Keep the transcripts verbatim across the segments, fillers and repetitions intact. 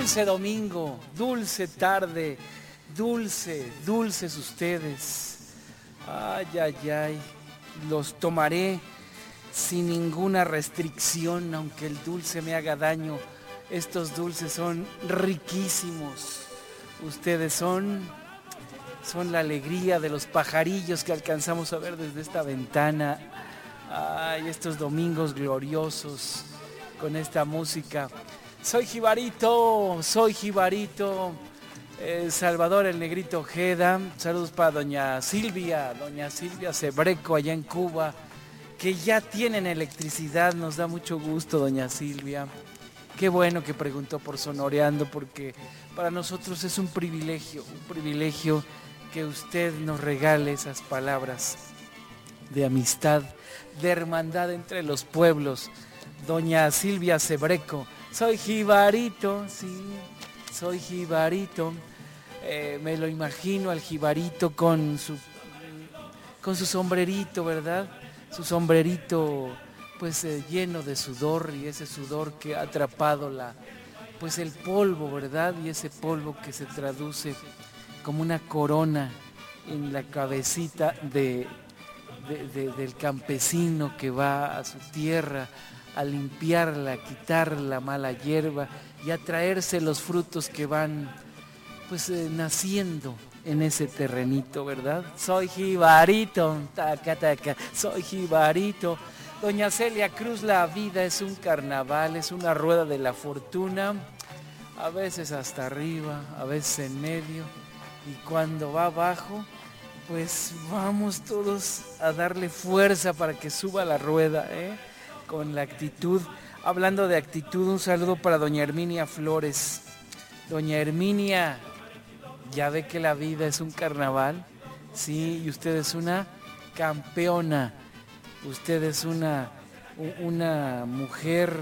Dulce domingo, dulce tarde, dulce, dulces ustedes. Ay, ay, ay, los tomaré sin ninguna restricción, aunque el dulce me haga daño. Estos dulces son riquísimos. Ustedes son, son la alegría de los pajarillos que alcanzamos a ver desde esta ventana. Ay, estos domingos gloriosos con esta música. Soy Jibarito, soy Jibarito, eh, Salvador el Negrito Ojeda. Saludos para doña Silvia, doña Silvia Sebreco allá en Cuba, que ya tienen electricidad. Nos da mucho gusto, doña Silvia. Qué bueno que preguntó por Sonoreando, porque para nosotros es un privilegio, un privilegio que usted nos regale esas palabras de amistad, de hermandad entre los pueblos. Doña Silvia Sebreco, soy Jibarito, sí, soy Jibarito. Eh, me lo imagino al Jibarito con su, con su sombrerito, ¿verdad? Su sombrerito pues eh, lleno de sudor, y ese sudor que ha atrapado la, pues el polvo, ¿verdad? Y ese polvo que se traduce como una corona en la cabecita de, de, de, del campesino que va a su tierra a limpiarla, a quitar la mala hierba y a traerse los frutos que van pues eh, naciendo en ese terrenito, ¿verdad? Soy Jibarito, taca, taca, soy Jibarito. Doña Celia Cruz, la vida es un carnaval, es una rueda de la fortuna, a veces hasta arriba, a veces en medio, y cuando va abajo, pues vamos todos a darle fuerza para que suba la rueda, ¿eh? Con la actitud. Hablando de actitud, un saludo para doña Herminia Flores. Doña Herminia, ya ve que la vida es un carnaval, sí, y usted es una campeona. Usted es una, una mujer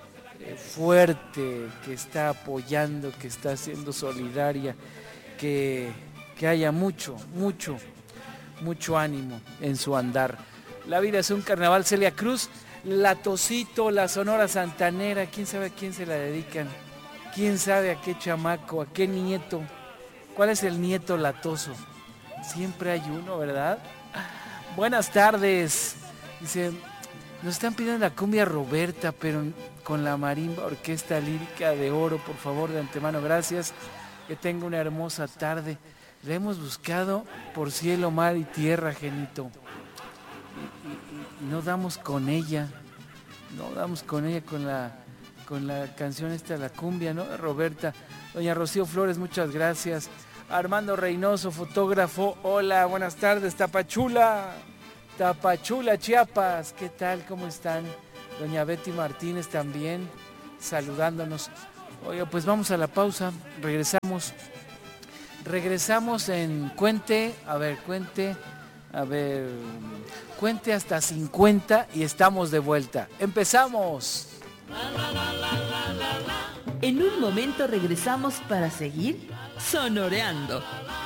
fuerte que está apoyando, que está siendo solidaria, que, que haya mucho, mucho, mucho ánimo en su andar. La vida es un carnaval. Celia Cruz, la Tosito, la Sonora Santanera, quién sabe a quién se la dedican, quién sabe a qué chamaco, a qué nieto. ¿Cuál es el nieto latoso? Siempre hay uno, ¿verdad? Buenas tardes. Dice, nos están pidiendo la cumbia Roberta, pero con la marimba Orquesta Lírica de Oro, por favor, de antemano, gracias. Que tenga una hermosa tarde. La hemos buscado por cielo, mar y tierra, Genito. Y, y, y no damos con ella, no damos con ella, con la, con la canción esta, la cumbia, ¿no? Roberta. Doña Rocío Flores, muchas gracias. Armando Reynoso, fotógrafo, hola, buenas tardes, Tapachula. Tapachula, Chiapas, ¿qué tal? ¿Cómo están? Doña Betty Martínez también saludándonos. Oiga, pues vamos a la pausa, regresamos. Regresamos en Cuente, a ver, Cuente, a ver, Cuente hasta cincuenta y estamos de vuelta. ¡Empezamos! En un momento regresamos para seguir sonoreando.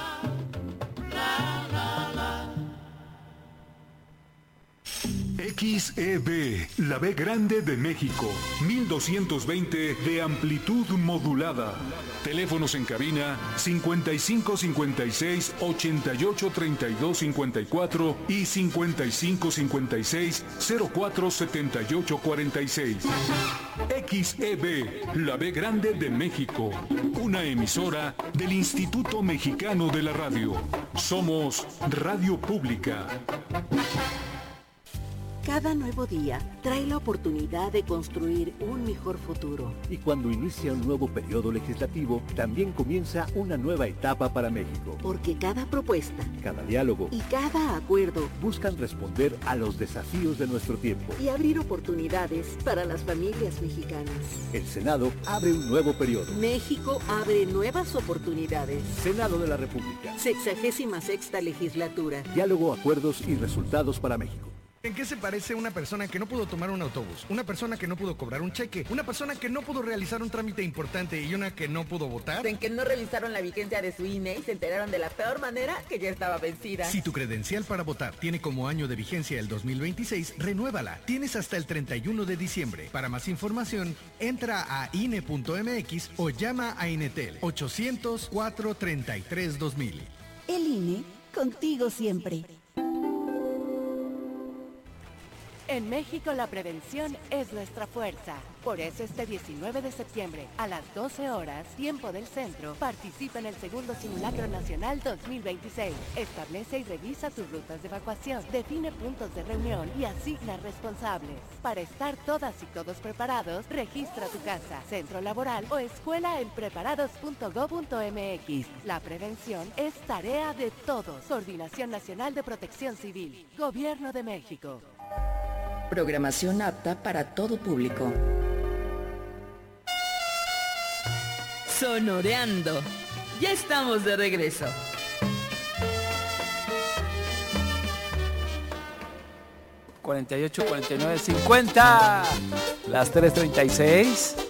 X E B, la B grande de México, mil doscientos veinte de amplitud modulada. Teléfonos en cabina cincuenta y cinco cincuenta y seis ochenta y ocho treinta y dos cincuenta y cuatro y cincuenta y cinco cincuenta y seis cero cuatro setenta y ocho cuarenta y seis. X E B, la B grande de México, una emisora del Instituto Mexicano de la Radio. Somos Radio Pública. Cada nuevo día trae la oportunidad de construir un mejor futuro. Y cuando inicia un nuevo periodo legislativo, también comienza una nueva etapa para México. Porque cada propuesta, cada diálogo y cada acuerdo buscan responder a los desafíos de nuestro tiempo y abrir oportunidades para las familias mexicanas. El Senado abre un nuevo periodo. México abre nuevas oportunidades. Senado de la República. Sexagésima sexta legislatura. Diálogo, acuerdos y resultados para México. ¿En qué se parece una persona que no pudo tomar un autobús? Una persona que no pudo cobrar un cheque, una persona que no pudo realizar un trámite importante y una que no pudo votar. En que no revisaron la vigencia de su I N E y se enteraron de la peor manera que ya estaba vencida. Si tu credencial para votar tiene como año de vigencia el dos mil veintiséis, renuévala. Tienes hasta el treinta y uno de diciembre. Para más información, entra a I N E punto M X o llama a Inetel ochocientos, cuatrocientos treinta y tres, dos mil. El I N E, contigo siempre. En México la prevención es nuestra fuerza. Por eso este diecinueve de septiembre, a las doce horas, tiempo del centro, participa en el segundo Simulacro Nacional dos mil veintiséis. Establece y revisa tus rutas de evacuación, define puntos de reunión y asigna responsables. Para estar todas y todos preparados, registra tu casa, centro laboral o escuela en preparados punto gob punto M X. La prevención es tarea de todos. Coordinación Nacional de Protección Civil. Gobierno de México. Programación apta para todo público. Sonoreando. Ya estamos de regreso. cuarenta y ocho, cuarenta y nueve, cincuenta. Las tres treinta y seis.